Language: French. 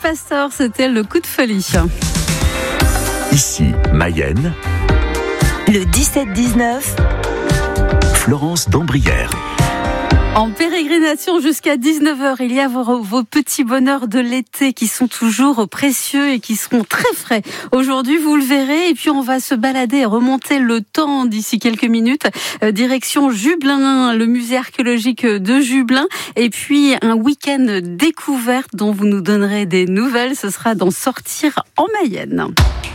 Pastor, c'était le coup de folie. Ici, Mayenne. Le 17-19. Florence d'Ambrières. En pérégrination jusqu'à 19h, il y a vos petits bonheurs de l'été qui sont toujours précieux et qui seront très frais. Aujourd'hui, vous le verrez, et puis on va se balader et remonter le temps d'ici quelques minutes. Direction Jublain, le musée archéologique de Jublain, et puis un week-end découverte dont vous nous donnerez des nouvelles. Ce sera dans Sortir en Mayenne.